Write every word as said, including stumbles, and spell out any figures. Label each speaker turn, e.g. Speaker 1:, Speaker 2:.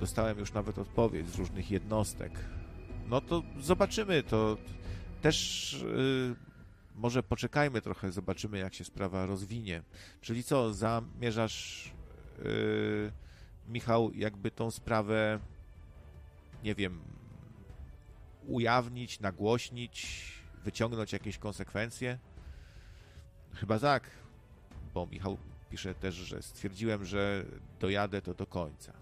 Speaker 1: dostałem już nawet odpowiedź z różnych jednostek. No to zobaczymy, to też yy, może poczekajmy trochę, zobaczymy, jak się sprawa rozwinie. Czyli co, zamierzasz, yy, Michał, jakby tą sprawę, nie wiem, ujawnić, nagłośnić, wyciągnąć jakieś konsekwencje? Chyba tak, bo Michał pisze też, że stwierdziłem, że dojadę to do końca.